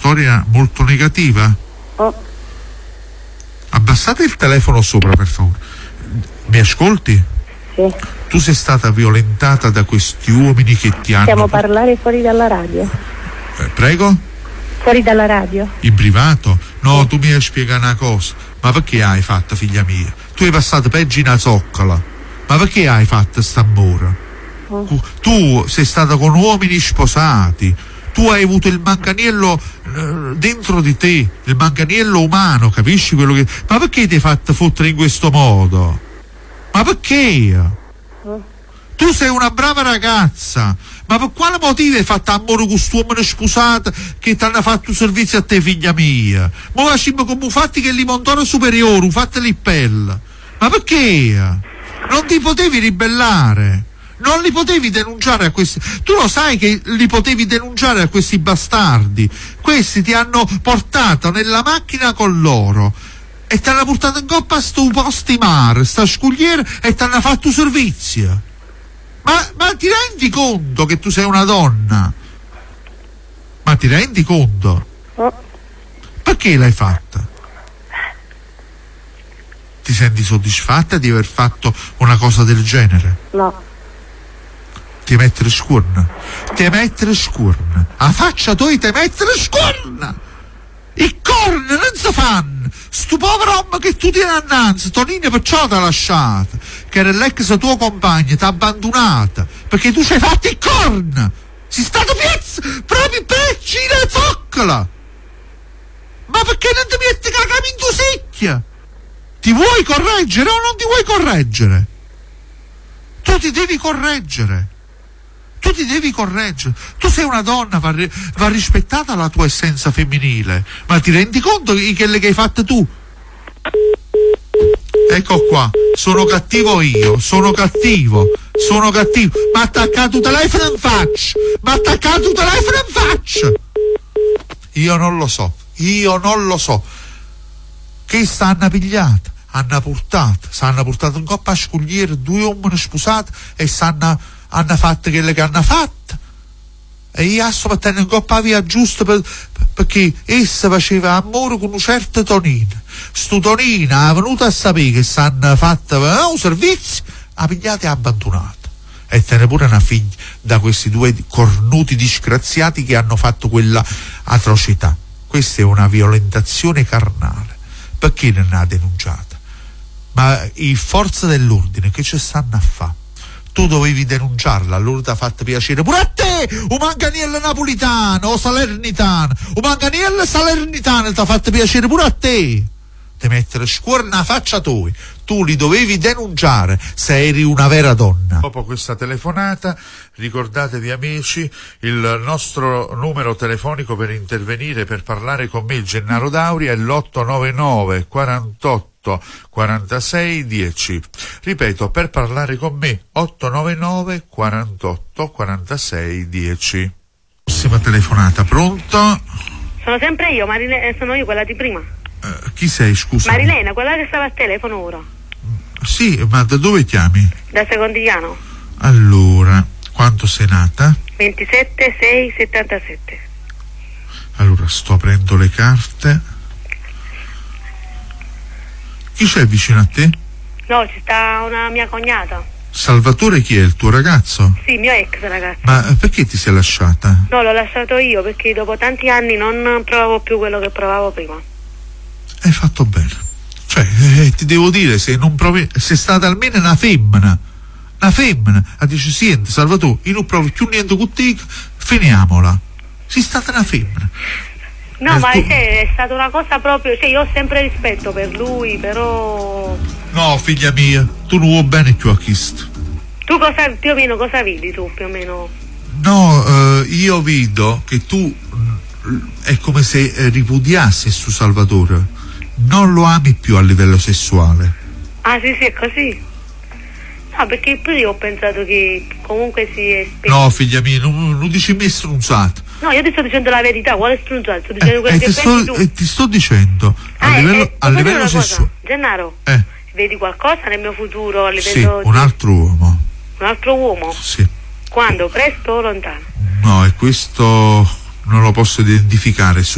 storia molto negativa? Oh. Abbassate il telefono sopra, per favore. Mi ascolti? Sì. Tu sei stata violentata da questi uomini che ti hanno... Possiamo parlare fuori dalla radio? Prego? Fuori dalla radio? In privato? No, tu mi devi spiegare una cosa. Ma perché hai fatto, figlia mia? Tu hai passato peggio in una zoccola. Ma perché hai fatto st'amore? Tu sei stata con uomini sposati. Tu hai avuto il manganiello dentro di te, il manganiello umano, capisci quello che... Ma perché ti hai fatto fottere in questo modo? Ma perché? Tu sei una brava ragazza, ma per quale motivo hai fatto amore con quest'uomo sposato che ti hanno fatto servizio a te, figlia mia? Ma facciamo come un fatti che li montano superiore, un fatto li pelle. Ma perché? Non ti potevi ribellare? Non li potevi denunciare a questi... Tu lo sai che li potevi denunciare a questi bastardi. Questi ti hanno portato nella macchina con loro e ti hanno portato in coppa a sto posto di mare, sta scugliera, e ti hanno fatto servizio. Ma ti rendi conto che tu sei una donna? Ma ti rendi conto? Perché l'hai fatta? Ti senti soddisfatta di aver fatto una cosa del genere? No. Ti mettere scuorna. Ti mettere scuorna. A faccia tua ti mettere scuorna. I corni non si fanno. Sto povero uomo che tu tieni annanzi, Tonino, perciò ti ha lasciata, che era l'ex tuo compagno, ti ha abbandonata perché tu ci hai fatto i corni. Sei stato proprio pecci in zoccola. Ma perché non ti metti cagami in tua secchia? Ti vuoi correggere o non ti vuoi correggere? Tu ti devi correggere. Tu ti devi correggere. Tu sei una donna, va rispettata la tua essenza femminile. Ma ti rendi conto di quelle che hai fatte tu? Ecco qua, sono cattivo io, sono cattivo. Ma attaccato il telefono in faccia. Io non lo so. Che stanno pigliata, hanno portato in coppa a scugliere due uomini sposati e hanno fatto quelle che hanno fatto. E io sto mettendo in coppa via giusto perché essa faceva amore con un certo Tonino. Sto Tonino è venuto a sapere che s'hanno fatto un servizio, ha pigliato e ha abbandonato. E te ne pure una figlia da questi due cornuti disgraziati che hanno fatto quella atrocità. Questa è una violentazione carnale. Perché non ha denunciata? Ma i forze dell'ordine che ci stanno a fare? Tu dovevi denunciarla, allora ti ha fatto piacere pure a te, un manganiello napolitano o salernitano, un manganiello salernitano ti ha fatto piacere pure a te. Ti mettere scuorna faccia tua. Tu li dovevi denunciare se eri una vera donna. Dopo questa telefonata, ricordatevi amici, il nostro numero telefonico per intervenire, per parlare con me, il Gennaro Dauria, è l'899 48 46 10. Ripeto, per parlare con me, 899 48 46 10. Prossima telefonata, pronto? Sono sempre io, sono io quella di prima. Chi sei, scusa? Marilena, quella che stava al telefono ora. Sì, ma da dove chiami? Da Secondigliano. Allora, quando sei nata? 27/6/77. Allora, sto aprendo le carte. Chi c'è vicino a te? No, ci sta una mia cognata. Salvatore chi è? Il tuo ragazzo? Sì, mio ex ragazzo. Ma perché ti sei lasciata? No, l'ho lasciato io perché dopo tanti anni non provavo più quello che provavo prima. Hai fatto bene. Cioè, ti devo dire, se non provi, sei stata almeno una femmina. A dice, senti Salvatore, io non provo più niente con te, finiamola. Sei stata una femmina. No, ma è stata una cosa proprio, io ho sempre rispetto per lui, però... No, figlia mia, tu non vuoi bene più a questo. Tu più o meno cosa vedi tu, più o meno? No, io vedo che tu è come se ripudiassi su Salvatore. Non lo ami più a livello sessuale. Ah, sì, è così. No, perché poi io ho pensato che comunque si è spento. No, figlia mia, non dici me strunzato. No, io ti sto dicendo la verità, quale strunzato? Sto dicendo quello che pensi tu. Ti sto dicendo, a livello sessuale. Gennaro, vedi qualcosa nel mio futuro a livello... Sì, un altro uomo. Un altro uomo? Sì. Quando? Presto o lontano? No, e questo non lo posso identificare.